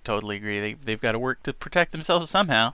totally agree. They've got to work to protect themselves somehow.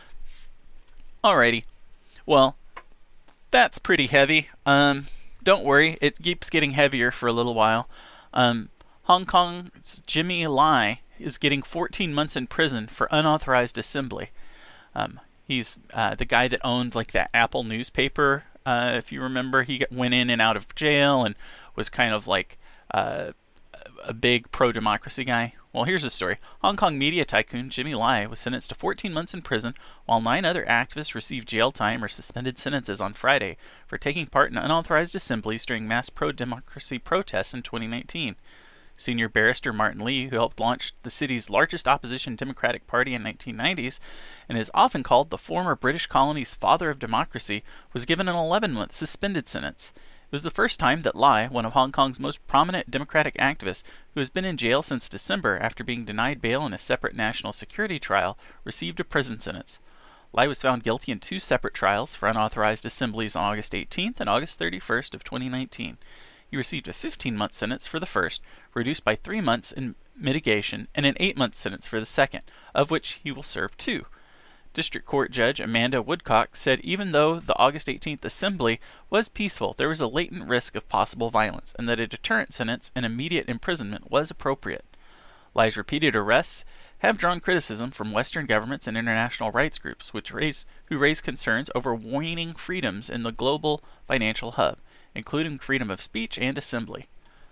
Alrighty. Well, that's pretty heavy. Don't worry, it keeps getting heavier for a little while. Hong Kong's Jimmy Lai is getting 14 months in prison for unauthorized assembly. He's the guy that owned like that Apple newspaper. If you remember, he went in and out of jail and was kind of like a big pro-democracy guy. Well, here's the story. Hong Kong media tycoon Jimmy Lai was sentenced to 14 months in prison, while 9 other activists received jail time or suspended sentences on Friday for taking part in unauthorized assemblies during mass pro-democracy protests in 2019. Senior barrister Martin Lee, who helped launch the city's largest opposition Democratic Party in the 1990s and is often called the former British colony's father of democracy, was given an 11-month suspended sentence. It was the first time that Lai, one of Hong Kong's most prominent democratic activists, who has been in jail since December after being denied bail in a separate national security trial, received a prison sentence. Lai was found guilty in 2 separate trials for unauthorized assemblies on August 18th and August 31st of 2019. He received a 15-month sentence for the first, reduced by 3 months in mitigation, and an 8-month sentence for the second, of which he will serve 2. District Court Judge Amanda Woodcock said even though the August 18th assembly was peaceful, there was a latent risk of possible violence, and that a deterrent sentence and immediate imprisonment was appropriate. Lai's repeated arrests have drawn criticism from Western governments and international rights groups, who raise concerns over waning freedoms in the global financial hub, including freedom of speech and assembly.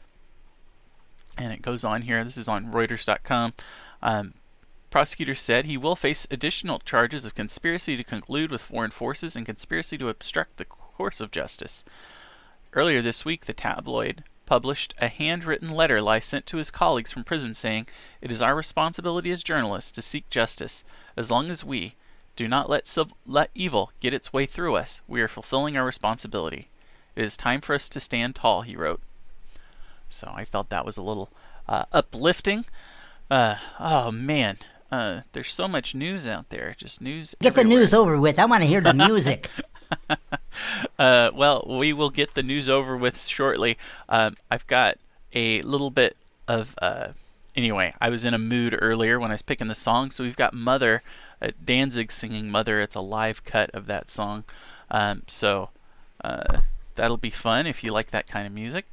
And it goes on here. This is on Reuters.com. Prosecutors said he will face additional charges of conspiracy to collude with foreign forces and conspiracy to obstruct the course of justice. Earlier this week, the tabloid published a handwritten letter Lai sent to his colleagues from prison saying, "It is our responsibility as journalists to seek justice. As long as we do not let evil get its way through us, we are fulfilling our responsibility. It is time for us to stand tall," he wrote. So I felt that was a little uplifting. Oh man. There's so much news out there. Just news Get everywhere. the news over with. I want to hear the music. Well, we will get the news over with shortly. I've got a little bit of... Anyway, I was in a mood earlier when I was picking the song, so we've got Mother, Danzig singing Mother. It's a live cut of that song. So that'll be fun if you like that kind of music.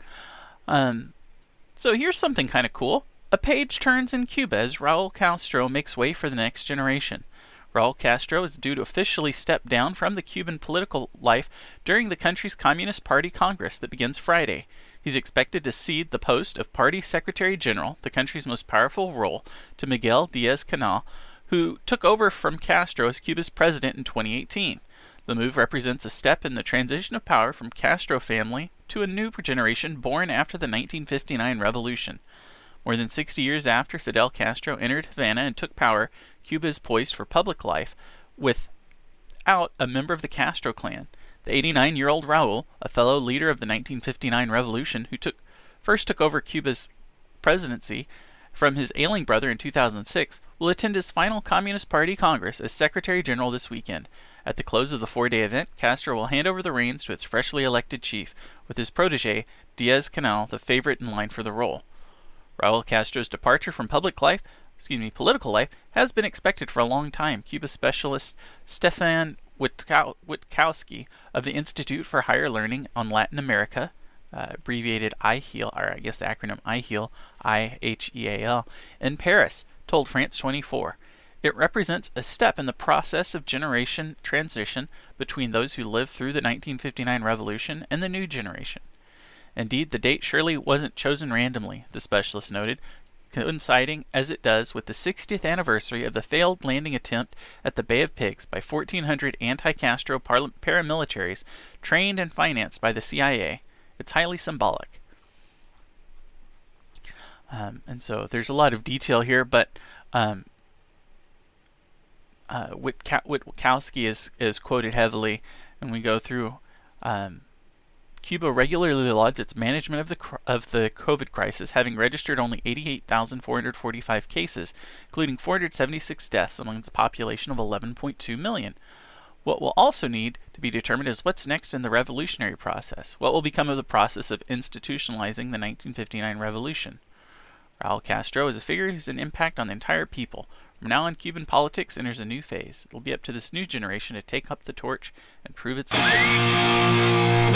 So here's something kind of cool. A page turns in Cuba as Raul Castro makes way for the next generation. Raul Castro is due to officially step down from the Cuban political life during the country's Communist Party Congress that begins Friday. He's expected to cede the post of Party Secretary General, the country's most powerful role, to Miguel Díaz-Canel, who took over from Castro as Cuba's president in 2018. The move represents a step in the transition of power from Castro family to a new generation born after the 1959 revolution. More than 60 years after Fidel Castro entered Havana and took power, Cuba is poised for public life without a member of the Castro clan. The 89-year-old Raul, a fellow leader of the 1959 revolution who first took over Cuba's presidency from his ailing brother in 2006, will attend his final Communist Party Congress as Secretary General this weekend. At the close of the 4-day event, Castro will hand over the reins to its freshly elected chief, with his protege, Díaz-Canel, the favorite in line for the role. Raul Castro's departure from political life, has been expected for a long time. Cuba specialist Stefan Witkowski of the Institute for Higher Learning on Latin America, abbreviated IHEAL, or I guess the acronym IHEAL, IHEAL, in Paris, told France 24. It represents a step in the process of generation transition between those who lived through the 1959 revolution and the new generation. Indeed, the date surely wasn't chosen randomly, the specialist noted, coinciding as it does with the 60th anniversary of the failed landing attempt at the Bay of Pigs by 1,400 anti-Castro paramilitaries trained and financed by the CIA. It's highly symbolic. And so there's a lot of detail here, but Witkowski is quoted heavily, and we go through... Cuba regularly lauds its management of the COVID crisis, having registered only 88,445 cases, including 476 deaths among its population of 11.2 million. What will also need to be determined is what's next in the revolutionary process. What will become of the process of institutionalizing the 1959 revolution? Raul Castro is a figure who's an impact on the entire people. From now on, Cuban politics enters a new phase. It'll be up to this new generation to take up the torch and prove its legitimacy.